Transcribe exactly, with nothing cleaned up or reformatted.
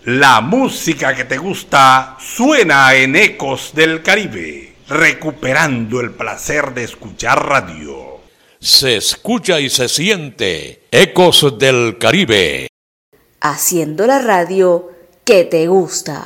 La música que te gusta suena en Ecos del Caribe, recuperando el placer de escuchar radio. Se escucha y se siente Ecos del Caribe. Haciendo la radio que te gusta.